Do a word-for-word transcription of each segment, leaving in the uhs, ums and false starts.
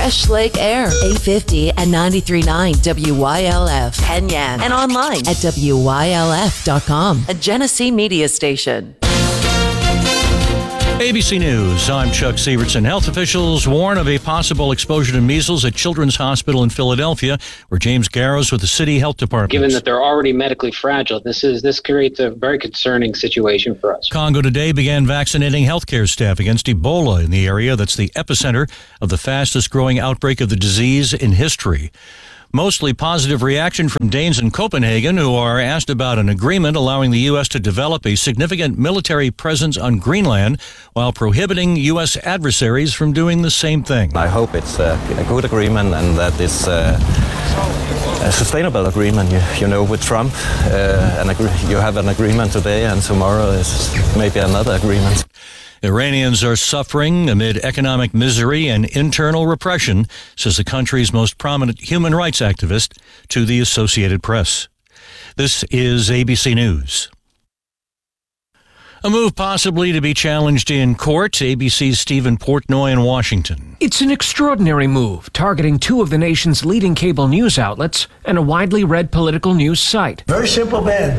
Fresh Lake Air, eight fifty and ninety-three point nine W Y L F, Penyan, and online at W Y L F dot com, a Genesee media station. A B C News, I'm Chuck Sievertson. Health officials warn of a possible exposure to measles at Children's Hospital in Philadelphia, where James Garrows with the city health department. Given that they're already medically fragile, this is this creates a very concerning situation for us. Congo today began vaccinating healthcare staff against Ebola in the area that's the epicenter of the fastest growing outbreak of the disease in history. Mostly positive reaction from Danes in Copenhagen, who are asked about an agreement allowing the U S to develop a significant military presence on Greenland while prohibiting U S adversaries from doing the same thing. I hope it's a, a good agreement and that it's a, a sustainable agreement. You, you know, with Trump, uh, an agree- you have an agreement today and tomorrow is maybe another agreement. Iranians are suffering amid economic misery and internal repression, says the country's most prominent human rights activist to the Associated Press. This is A B C News. A move possibly to be challenged in court. A B C's Stephen Portnoy in Washington. It's an extraordinary move, targeting two of the nation's leading cable news outlets and a widely read political news site. Very simple man.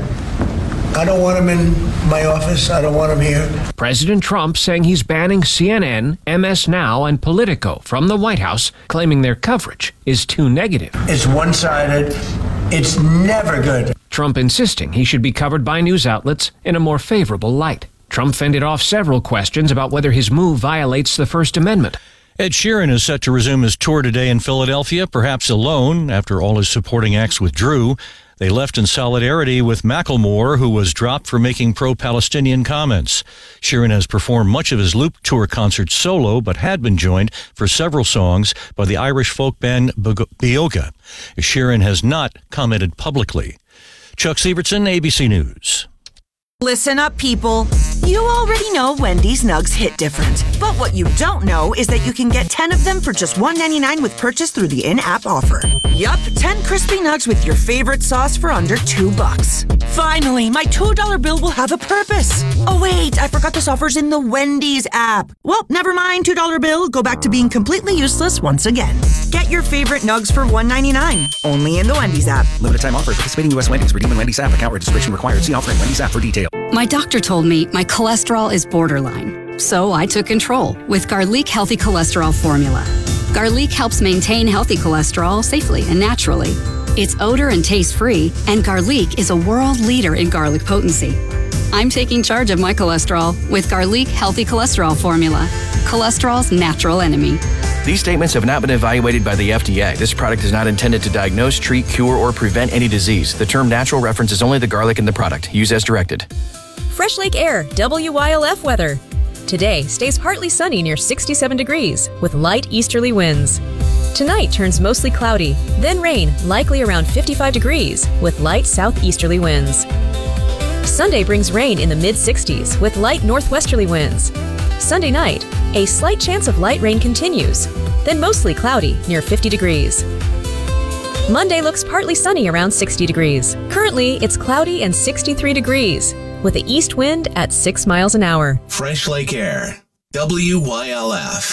I don't want him in my office. I don't want him here. President Trump saying he's banning C N N, M S Now, and Politico from the White House, claiming their coverage is too negative. It's one-sided. It's never good. Trump insisting he should be covered by news outlets in a more favorable light. Trump fended off several questions about whether his move violates the First Amendment. Ed Sheeran is set to resume his tour today in Philadelphia, perhaps alone, after all his supporting acts withdrew. They left in solidarity with Macklemore, who was dropped for making pro-Palestinian comments. Sheeran has performed much of his Loop Tour concert solo, but had been joined for several songs by the Irish folk band Beoga. Sheeran has not commented publicly. Chuck Sievertson, A B C News. Listen up, people. You already know Wendy's nugs hit different. But what you don't know is that you can get ten of them for just one dollar and ninety-nine cents with purchase through the in-app offer. Yup, ten crispy nugs with your favorite sauce for under two bucks. Finally, my two dollar bill will have a purpose. Oh wait, I forgot this offer's in the Wendy's app. Well, never mind, two dollar bill. Go back to being completely useless once again. Get your favorite nugs for one dollar and ninety-nine cents. Only in the Wendy's app. Limited time offer. Participating U S Wendy's. Redeem in Wendy's app. Account registration required. See offer in Wendy's app for details. My doctor told me my cholesterol is borderline, so I took control with Garlic Healthy Cholesterol Formula. Garlic helps maintain healthy cholesterol safely and naturally. It's odor and taste-free, and Garlic is a world leader in garlic potency. I'm taking charge of my cholesterol with Garlic Healthy Cholesterol Formula, cholesterol's natural enemy. These statements have not been evaluated by the F D A. This product is not intended to diagnose, treat, cure, or prevent any disease. The term natural references only the garlic in the product. Use as directed. Fresh Lake Air, W Y L F weather. Today stays partly sunny near sixty-seven degrees with light easterly winds. Tonight turns mostly cloudy, then rain, likely around fifty-five degrees with light southeasterly winds. Sunday brings rain in the mid-sixties with light northwesterly winds. Sunday night, a slight chance of light rain continues, then mostly cloudy near fifty degrees. Monday looks partly sunny around sixty degrees. Currently, it's cloudy and sixty-three degrees with an east wind at six miles an hour. Fresh Lake Air, W Y L F.